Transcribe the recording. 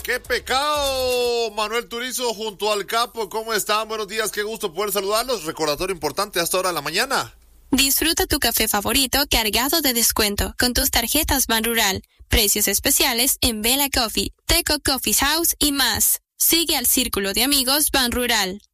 ¡Qué pecado! Manuel Turizo junto al Capo, ¿cómo están? Buenos días, qué gusto poder saludarlos. Recordatorio importante a esta hora de la mañana. Disfruta tu café favorito cargado de descuento con tus tarjetas Banrural. Precios especiales en Vela Coffee, Teco Coffee House y más. Sigue al Círculo de Amigos Banrural.